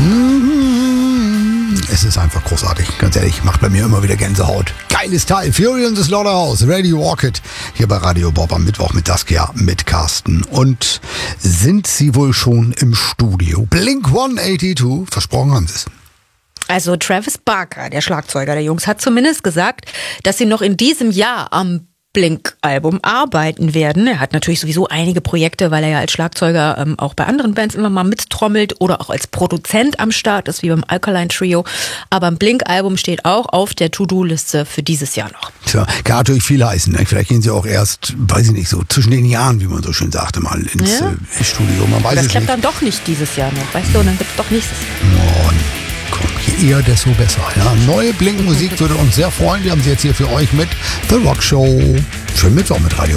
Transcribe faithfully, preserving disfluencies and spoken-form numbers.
Es ist einfach großartig, ganz ehrlich, macht bei mir immer wieder Gänsehaut. Geiles Teil, Fury in the Slaughterhouse, Radio Walk It, hier bei Radio Bob am Mittwoch mit Saskia, mit Carsten. Und sind sie wohl schon im Studio? Blink hundertzweiundachtzig, versprochen haben sie es. Also Travis Barker, der Schlagzeuger der Jungs, hat zumindest gesagt, dass sie noch in diesem Jahr am Blink-Album arbeiten werden. Er hat natürlich sowieso einige Projekte, weil er ja als Schlagzeuger ähm, auch bei anderen Bands immer mal mittrommelt oder auch als Produzent am Start ist, wie beim Alkaline Trio. Aber ein Blink-Album steht auch auf der To-Do-Liste für dieses Jahr noch. Tja, kann natürlich viel heißen. Ne? Vielleicht gehen sie auch erst, weiß ich nicht, so zwischen den Jahren, wie man so schön sagte, mal ins ja. äh, Studio. Man weiß das es klappt nicht. dann doch nicht dieses Jahr noch, weißt du, und dann gibt's doch nächstes Jahr. Oh, komm, je eher, desto besser. Ja? Neue Blink-Musik würde uns sehr freuen. Wir haben sie jetzt hier für euch mit The Rock Show. Schönen Mittwoch mit Radio